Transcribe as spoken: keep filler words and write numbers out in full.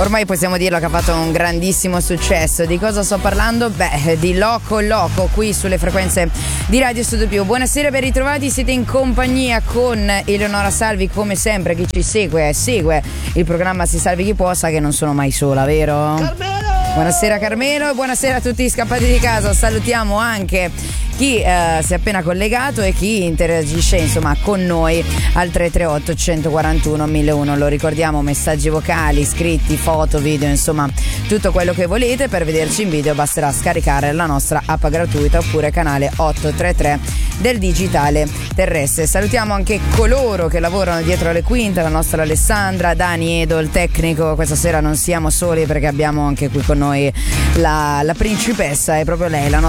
ormai possiamo dirlo che ha fatto un grandissimo successo. Di cosa sto parlando? Beh, di Loco Loco qui sulle frequenze di Radio Studio Più. Buonasera, ben ritrovati, siete in compagnia con Eleonora Salvi, come sempre. Chi ci segue e segue il programma Si Salvi Chi Può sa che non sono mai sola, vero? Carmelo! Buonasera Carmelo e buonasera a tutti gli scappati di casa. Salutiamo anche chi eh, si è appena collegato e chi interagisce insomma con noi al tre tre otto uno quattro uno mille uno. Lo ricordiamo, messaggi vocali, scritti, foto, video, insomma tutto quello che volete. Per vederci in video basterà scaricare la nostra app gratuita oppure canale ottocentotrentatré del digitale terrestre. Salutiamo anche coloro che lavorano dietro le quinte, la nostra Alessandra, Dani, Edo, il tecnico. Questa sera non siamo soli perché abbiamo anche qui con noi la, la principessa, è proprio lei, la nostra